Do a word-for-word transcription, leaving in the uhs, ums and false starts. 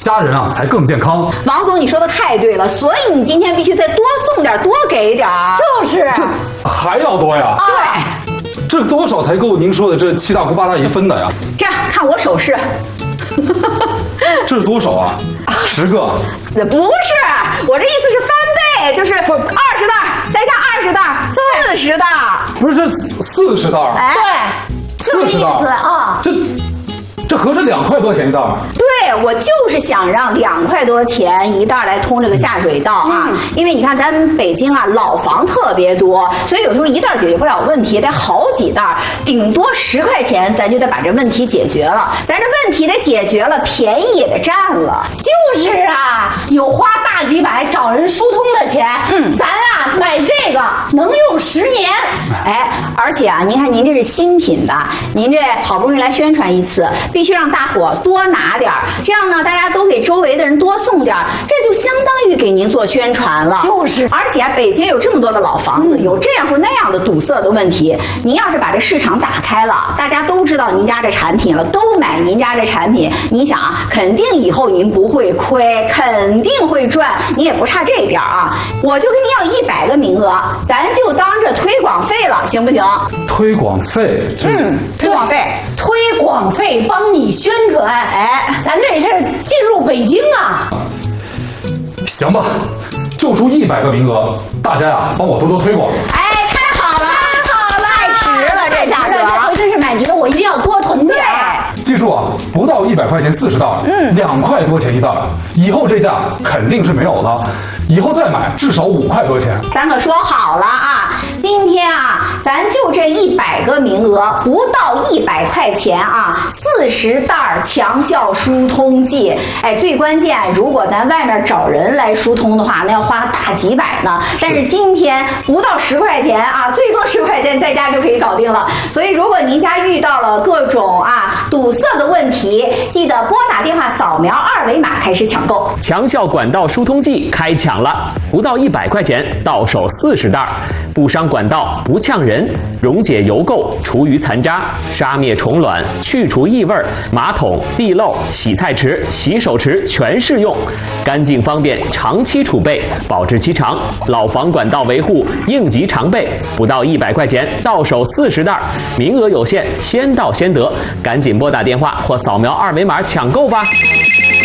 家人啊才更健康。 王总，你说的太对了，所以你今天必须再多送点，多给点。 就是， 这还要多呀？ 对。 这多少才够您说的这七大姑八大姨分的呀？ 这样看我手势， 这是多少啊？十个？ 不是，我这意思是翻倍，就是二十袋，再加二十袋，四十袋。 不是这四十袋？ 哎， 对， 四十袋啊， 这。这合着两块多钱一袋？ 对，我就是想让两块多钱一袋来通这个下水道啊，嗯、因为你看咱们北京啊老房特别多，所以有时候一袋解决不了问题，得好几袋，顶多十块钱咱就得把这问题解决了。咱这问题得解决了，便宜也得占了。 就是啊，有花大几百找人疏通的钱，嗯，咱啊买这个能用十年。 哎，而且啊，您看您这是新品吧？您这好不容易来宣传一次。必须让大伙多拿点儿，这样呢，大家都给周围的人多送点儿，这就相当于给您做宣传了。 就是， 而且啊，北京有这么多的老房子，嗯、有这样或那样的堵塞的问题，您要是把这市场打开了，大家都知道您家这产品了，都买您家这产品，你想啊，肯定以后您不会亏，肯定会赚，你也不差这点儿啊。我就跟您要一百个名额，咱就当这推广费了，行不行？ 推广费？ 嗯，推广费， 推广费帮。帮你宣传，哎，咱这事儿进入北京啊！ 行吧，就出一百个名额，大家呀，帮我多多推广。 哎，太好了，太好了，太值了，这价格， 这回真是买值，我一定要多囤点。 记住啊，不到一百块钱四十袋，嗯，两块多钱一袋，以后这价肯定是没有的，以后再买至少五块多钱。 咱可说好了啊，今天啊，咱就这一百个名额，不到一百块钱啊，四十袋强效疏通剂。哎，最关键，如果咱外面找人来疏通的话，那要花大几百呢。但是今天不到十块钱啊，最多十块钱在家就可以搞定了。所以，如果您家遇到了各种啊堵塞的问题，记得拨打电话扫描二维码开始抢购。 强效管道疏通剂开抢了，不到一百块钱，到手四十袋，不伤管道，不呛人，溶解油垢，除余残渣，杀灭虫卵，去除异味，马桶、地漏、洗菜池、洗手池全适用，干净方便，长期储备，保质期长，老房管道维护应急常备，不到一百块钱，到手四十袋，名额有限，先到先得，赶紧拨打电话或扫描二维码抢购吧。